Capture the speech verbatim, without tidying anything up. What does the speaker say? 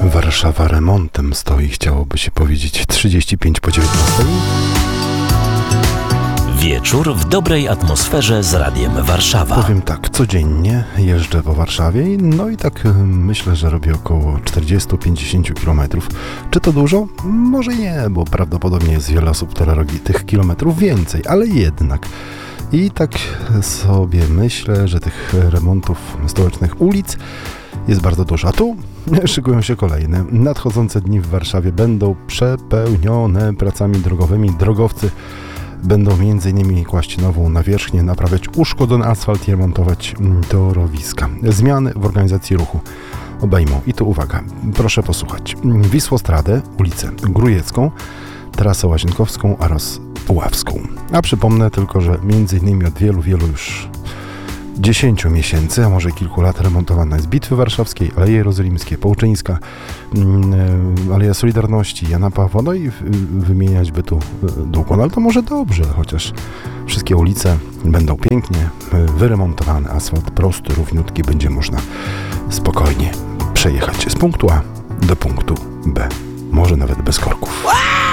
Warszawa remontem stoi, chciałoby się powiedzieć. trzydzieści pięć po dziewiętnastej. Wieczór w dobrej atmosferze z Radiem Warszawa. Powiem tak, codziennie jeżdżę po Warszawie, no i tak myślę, że robię około czterdzieści do pięćdziesięciu kilometrów. Czy to dużo? Może nie, bo prawdopodobnie jest wiele osób, które robi tych kilometrów więcej, ale jednak. I tak sobie myślę, że tych remontów stołecznych ulic jest bardzo dużo. A tu szykują się kolejne. Nadchodzące dni w Warszawie będą przepełnione pracami drogowymi. Drogowcy będą m.in. kłaść nową nawierzchnię, naprawiać uszkodzony asfalt i remontować torowiska. Zmiany w organizacji ruchu obejmą, i tu uwaga, proszę posłuchać, Wisłostradę, ulicę Grujecką, trasę Łazienkowską oraz Puławską. A przypomnę tylko, że m.in. od wielu, wielu już dziesięciu miesięcy, a może kilku lat remontowana jest Bitwy Warszawskiej, Aleje Jerozolimskie, Połczyńska, Aleja Solidarności, Jana Pawła, no i wymieniać by tu długo, no ale to może dobrze, chociaż wszystkie ulice będą pięknie wyremontowane, asfalt prosty, równiutki, będzie można spokojnie przejechać z punktu A do punktu B, może nawet bez korków.